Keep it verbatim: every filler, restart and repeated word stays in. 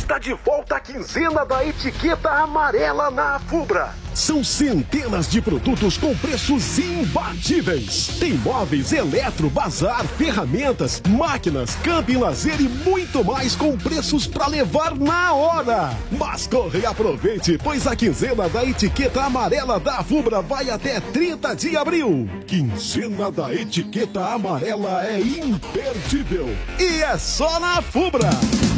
Está de volta a quinzena da etiqueta amarela na Fubra. São centenas de produtos com preços imbatíveis. Tem móveis, eletro, bazar, ferramentas, máquinas, camping, lazer e muito mais com preços para levar na hora. Mas corre e aproveite, pois a quinzena da etiqueta amarela da Fubra vai até trinta de abril. Quinzena da etiqueta amarela é imperdível. E é só na Fubra.